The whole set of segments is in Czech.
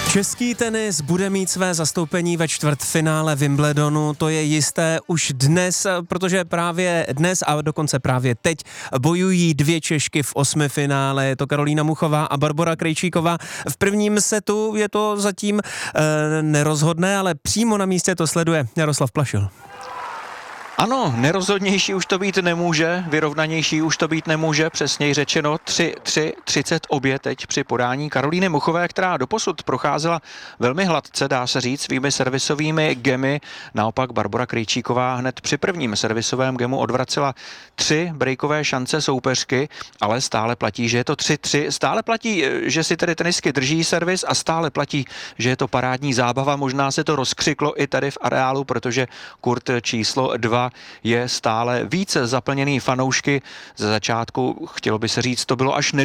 Český tenis bude mít své zastoupení ve čtvrtfinále Wimbledonu, to je jisté už dnes, protože právě dnes a dokonce právě teď bojují dvě Češky v osmifinále, je to Karolína Muchová a Barbora Krejčíková. V prvním setu je to zatím nerozhodné, ale přímo na místě to sleduje Jaroslav Plašil. Ano, nerozhodnější už to být nemůže, vyrovnanější už to být nemůže, přesněji řečeno 3-3, 30 obě teď při podání Karolíny Muchové, která doposud procházela velmi hladce, dá se říct, svými servisovými gemy. Naopak Barbora Krejčíková hned při prvním servisovém gemu odvracela 3 breakové šance soupeřky, ale stále platí, že je to 3-3, stále platí, že si tedy tenisky drží servis a stále platí, že je to parádní zábava. Možná se to rozkřiklo i tady v areálu, protože kurt číslo 2 je stále více zaplněný fanoušky. Ze začátku, chtělo by se říct, to bylo až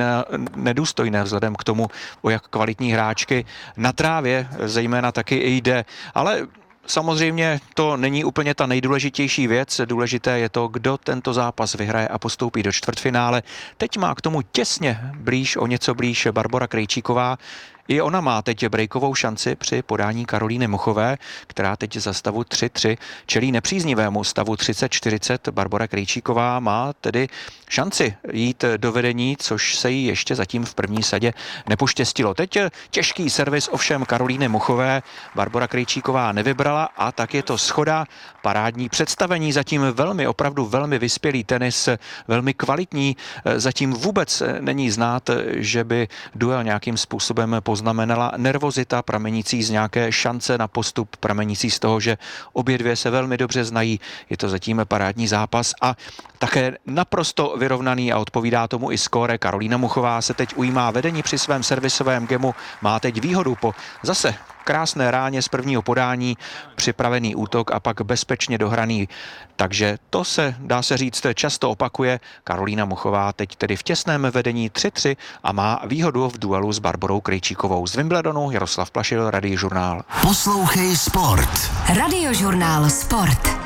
nedůstojné vzhledem k tomu, o jak kvalitní hráčky na trávě zejména taky jde. Ale samozřejmě to není úplně ta nejdůležitější věc. Důležité je to, kdo tento zápas vyhraje a postoupí do čtvrtfinále. Teď má k tomu těsně blíž, o něco blíž Barbora Krejčíková. I ona má teď breakovou šanci při podání Karolíny Muchové, která teď za stavu 3-3 čelí nepříznivému stavu 30-40. Barbora Krejčíková má tedy šanci jít do vedení, což se jí ještě zatím v první sadě nepoštěstilo. Teď těžký servis ovšem Karolíny Muchové Barbora Krejčíková nevybrala a tak je to schoda, parádní představení, zatím opravdu velmi vyspělý tenis, velmi kvalitní, zatím vůbec není znát, že by duel nějakým způsobem poznamenala nervozita pramenící z nějaké šance na postup, pramenící z toho, že obě dvě se velmi dobře znají. Je to zatím parádní zápas a také naprosto vyrovnaný a odpovídá tomu i skóre. Karolína Muchová se teď ujímá vedení při svém servisovém gemu, má teď výhodu po zase krásné ráně z prvního podání, připravený útok a pak bezpečně dohraný. Takže to se, dá se říct, často opakuje. Karolína Muchová teď tedy v těsném vedení 3-3 a má výhodu v duelu s Barborou Krejčíkovou. Z Wimbledonu Jaroslav Plašil, Radiožurnál. Poslouchej sport. Radiožurnál Sport.